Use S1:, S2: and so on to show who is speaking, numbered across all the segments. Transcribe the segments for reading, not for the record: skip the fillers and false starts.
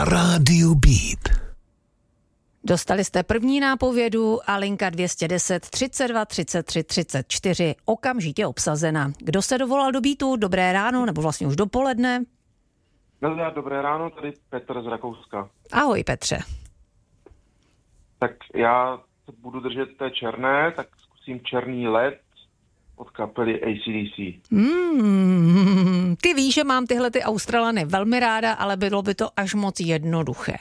S1: na rádiu Beat.
S2: Dostali jste první nápovědu a linka 210 32 33 34 okamžitě obsazena. Kdo se dovolal do Beatu? Dobré ráno, nebo vlastně už dopoledne?
S3: Dobré ráno, tady Petr z Rakouska.
S2: Ahoj Petře.
S3: Tak já se budu držet té černé, tak zkusím Černý led od kapely AC/DC.
S2: Ty víš, že mám tyhle ty Australany velmi ráda, ale bylo by to až moc jednoduché.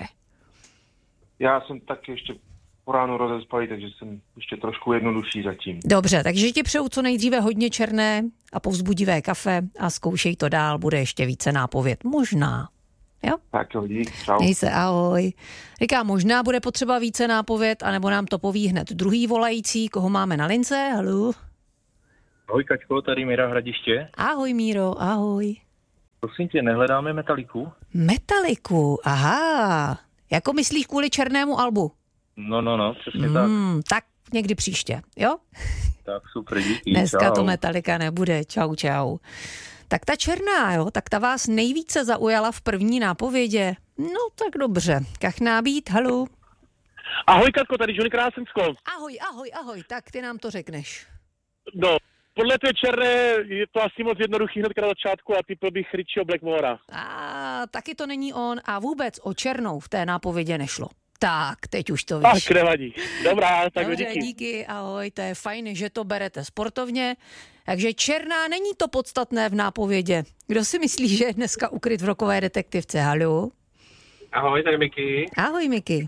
S3: Já jsem taky ještě po ránu rozespalý, takže jsem ještě trošku jednodušší zatím.
S2: Dobře, takže ti přeju co nejdříve hodně černé a povzbudivé kafe a zkoušej to dál, bude ještě více nápověd. Možná. Jo?
S3: Tak jo, dík, čau.
S2: Měj se, ahoj. Říká, možná bude potřeba více nápověd, anebo nám to poví hned druhý volající, koho máme na lince. Haló.
S4: Ahoj Kačko, tady Míra Hradiště.
S2: Ahoj Míro, ahoj.
S4: Prosím tě, nehledáme Metaliku?
S2: Metaliku, aha. Jako myslíš kvůli černému albu?
S4: No, přesně tak.
S2: Tak někdy příště, jo?
S4: Tak super, díky,
S2: Dneska
S4: čau.
S2: to Metallica nebude, čau. Tak ta černá, jo, tak ta vás nejvíce zaujala v první nápovědě. No tak dobře, kachná být, haló.
S5: Ahoj Katko, tady Johnny Krásensko.
S2: Ahoj, tak ty nám to řekneš.
S5: No, podle té černé je to asi moc jednoduchý hned na začátku a typl bych Richieho Blackmora.
S2: A taky to není on a vůbec o černou v té nápovědě nešlo. Tak, teď už to víš.
S5: Tak, nevadí. Dobrá, tak
S2: Dobře,
S5: díky.
S2: ahoj, to je fajn, že to berete sportovně. Takže černá není to podstatné v nápovědě. Kdo si myslí, že je dneska ukryt v rokové detektivce? Haló?
S6: Ahoj, tady Miky.
S2: Ahoj, Miky.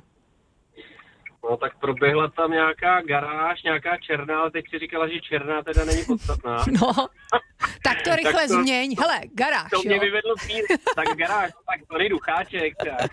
S6: No tak proběhla tam nějaká garáž, nějaká černá, ale teď si říkala, že černá teda není podstatná.
S2: No, tak to rychle
S6: Tak to-
S2: změň. Hele, garáž,
S6: To mě
S2: jo?
S6: vyvedlo smír. Tak garáž, tak to není Ducháček. Tak.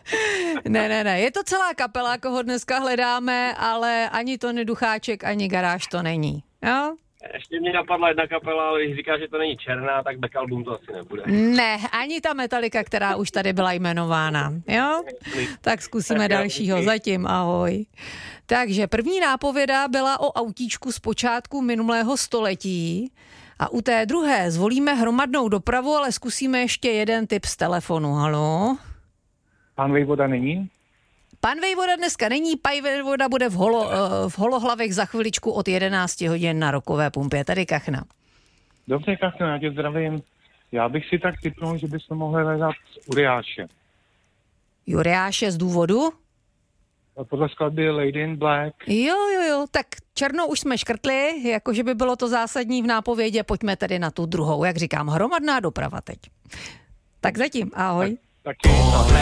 S2: Ne, je to celá kapela, koho dneska hledáme, ale ani to Ducháček, ani garáž to není. Jo?
S6: Ještě mě napadla jedna kapela, ale když říká, že to není černá, tak back album to asi nebude.
S2: Ne, ani ta Metallica, která už tady byla jmenována. Jo? Tak zkusíme
S6: Tak jo,
S2: dalšího.
S6: díky.
S2: Zatím, ahoj. Takže první nápověda byla o autíčku z počátku minulého století a u té druhé zvolíme hromadnou dopravu, ale zkusíme ještě jeden typ z telefonu. Haló?
S4: Pan Vejvoda není?
S2: Pan Vejvoda dneska není, pan Vejvoda bude v Holohlavech za chviličku od 11 hodin na Rokové pumpě. Tady Kachna.
S4: Dobře, Kachno, já tě zdravím. Já bych si tak tipnul, že bychom mohli hledat Uriáše.
S2: Juriáše z důvodu?
S4: Podle skladby Lady in Black.
S2: Jo, tak černou už jsme škrtli, jakože by bylo to zásadní v nápovědě, pojďme tedy na tu druhou, jak říkám, hromadná doprava teď. Tak zatím, ahoj.
S4: Taky.